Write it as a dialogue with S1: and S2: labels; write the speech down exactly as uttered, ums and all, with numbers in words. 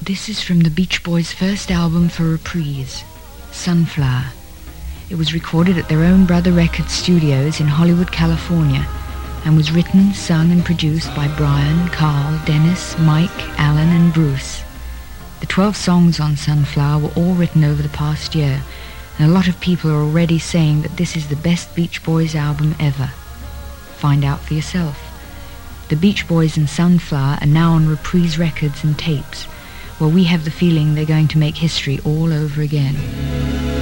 S1: This is from the Beach Boys' first album for Reprise, Sunflower. It was recorded at their own Brother Records studios in Hollywood, California, and was written, sung and produced by Brian, Carl, Dennis, Mike, Alan and Bruce. The twelve songs on Sunflower were all written over the past year, and a lot of people are already saying that this is the best Beach Boys album ever. Find out for yourself. The Beach Boys and Sunflower are now on Reprise Records and tapes, where we have the feeling they're going to make history all over again.